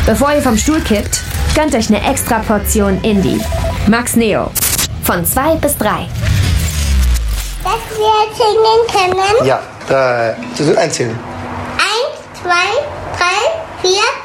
Bevor ihr vom Stuhl kippt, gönnt euch eine extra Portion Indie. Max Neo. Von 2 bis 3. Dass wir singen können? Ja, 3, einzählen. 1, 2, 3, 4,